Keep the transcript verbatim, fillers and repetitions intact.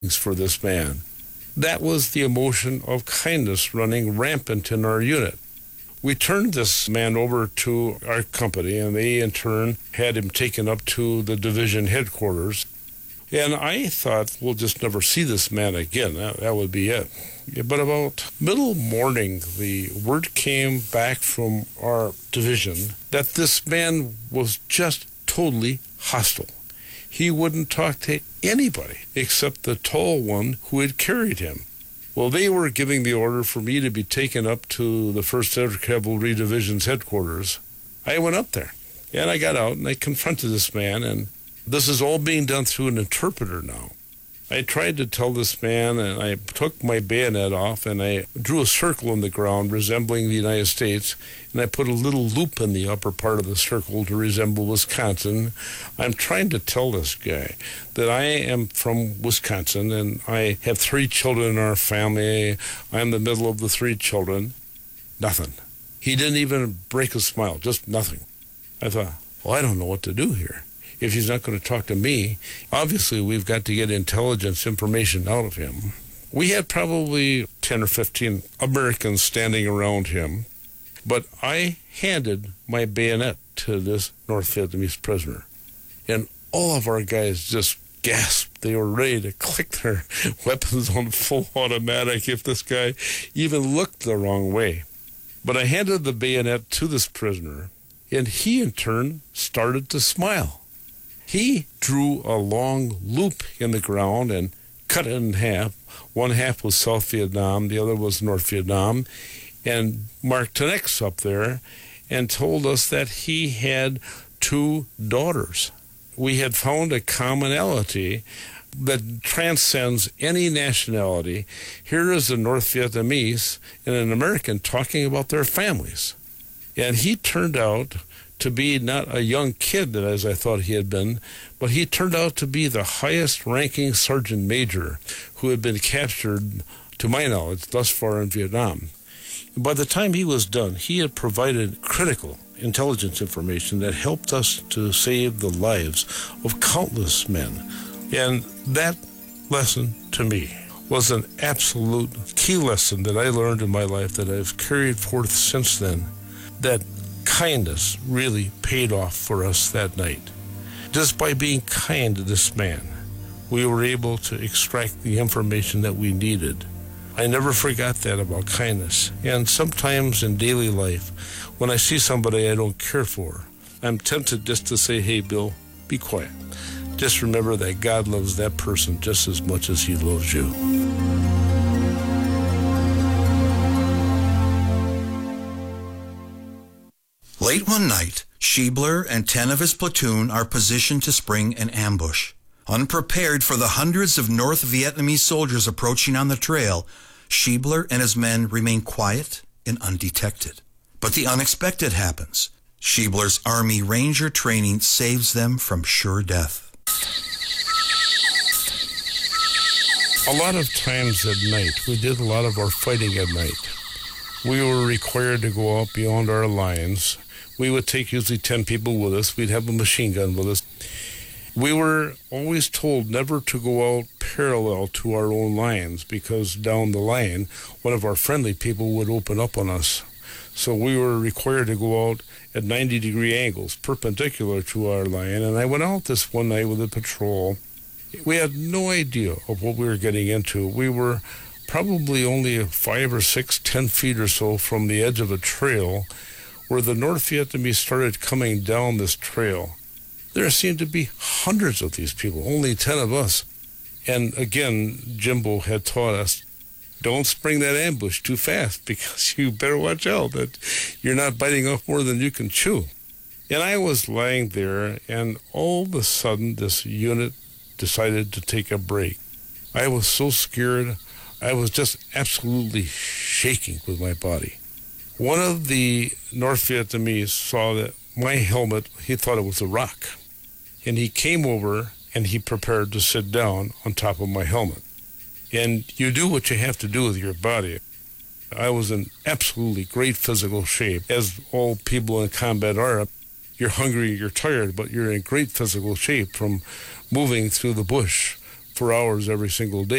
for this man. That was the emotion of kindness running rampant in our unit. We turned this man over to our company, and they in turn had him taken up to the division headquarters. And I thought, we'll just never see this man again. That, that would be it. But about middle morning, the word came back from our division that this man was just totally hostile. He wouldn't talk to anybody except the tall one who had carried him. Well, they were giving the order for me to be taken up to the first Air Cavalry Division's headquarters. I went up there, and I got out, and I confronted this man, and this is all being done through an interpreter now. I tried to tell this man, and I took my bayonet off, and I drew a circle in the ground resembling the United States, and I put a little loop in the upper part of the circle to resemble Wisconsin. I'm trying to tell this guy that I am from Wisconsin, and I have three children in our family. I'm the middle of the three children. Nothing. He didn't even break a smile, just nothing. I thought, well, I don't know what to do here. If he's not going to talk to me, obviously we've got to get intelligence information out of him. We had probably ten or fifteen Americans standing around him, but I handed my bayonet to this North Vietnamese prisoner, and all of our guys just gasped. They were ready to click their weapons on full automatic if this guy even looked the wrong way. But I handed the bayonet to this prisoner, and he in turn started to smile. He drew a long loop in the ground and cut it in half. One half was South Vietnam, the other was North Vietnam, and marked an X up there and told us that he had two daughters. We had found a commonality that transcends any nationality. Here is a North Vietnamese and an American talking about their families. And he turned out to be not a young kid, as I thought he had been, but he turned out to be the highest-ranking sergeant major who had been captured, to my knowledge, thus far in Vietnam. By the time he was done, he had provided critical intelligence information that helped us to save the lives of countless men. And that lesson, to me, was an absolute key lesson that I learned in my life that I've carried forth since then, that kindness really paid off for us that night. Just by being kind to this man, we were able to extract the information that we needed. I never forgot that about kindness. And sometimes in daily life, when I see somebody I don't care for, I'm tempted just to say, hey, Bill, be quiet. Just remember that God loves that person just as much as he loves you. Late one night, Schiebler and ten of his platoon are positioned to spring an ambush. Unprepared for the hundreds of North Vietnamese soldiers approaching on the trail, Schiebler and his men remain quiet and undetected. But the unexpected happens. Schiebler's Army Ranger training saves them from sure death. A lot of times at night, we did a lot of our fighting at night. We were required to go out beyond our lines. We would take usually ten people with us. We'd have a machine gun with us. We were always told never to go out parallel to our own lines because down the line, one of our friendly people would open up on us. So we were required to go out at ninety degree angles, perpendicular to our line. And I went out this one night with a patrol. We had no idea of what we were getting into. We were probably only five or six, ten feet or so from the edge of a trail where the North Vietnamese started coming down this trail. There seemed to be hundreds of these people, only ten of us. And again, Jimbo had taught us, don't spring that ambush too fast because you better watch out that you're not biting off more than you can chew. And I was lying there, and all of a sudden this unit decided to take a break. I was so scared. I was just absolutely shaking with my body. One of the North Vietnamese saw that my helmet, he thought it was a rock. And he came over and he prepared to sit down on top of my helmet. And you do what you have to do with your body. I was in absolutely great physical shape, as all people in combat are. You're hungry, you're tired, but you're in great physical shape from moving through the bush twenty-four hours every single day.